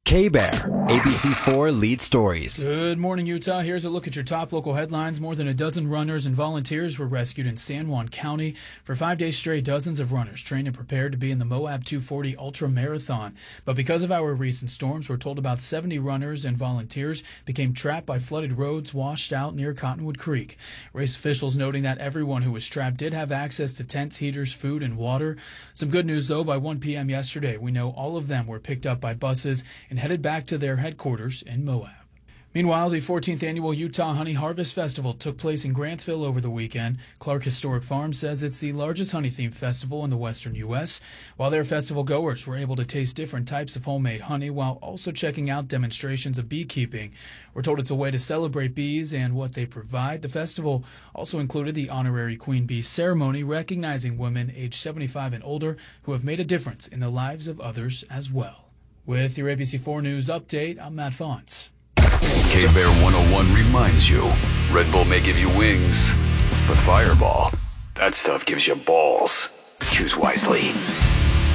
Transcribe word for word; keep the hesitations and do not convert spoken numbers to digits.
K-Bear, A B C four Lead Stories. Good morning, Utah. Here's a look at your top local headlines. More than a dozen runners and volunteers were rescued in San Juan County. For five days straight, dozens of runners trained and prepared to be in the Moab two forty Ultra Marathon. But because of our recent storms, we're told about seventy runners and volunteers became trapped by flooded roads washed out near Cottonwood Creek. Race officials noting that everyone who was trapped did have access to tents, heaters, food, and water. Some good news, though. By one p.m. yesterday, we know all of them were picked up by buses and headed back to their headquarters in Moab. Meanwhile, the fourteenth Annual Utah Honey Harvest Festival took place in Grantsville over the weekend. Clark Historic Farm says it's the largest honey-themed festival in the western U S While their festival goers were able to taste different types of homemade honey while also checking out demonstrations of beekeeping. We're told it's a way to celebrate bees and what they provide. The festival also included the honorary Queen Bee ceremony, recognizing women aged seventy-five and older who have made a difference in the lives of others as well. With your A B C four News update, I'm Matt Fonts. K-Bear one oh one reminds you, Red Bull may give you wings, but Fireball, that stuff gives you balls. Choose wisely.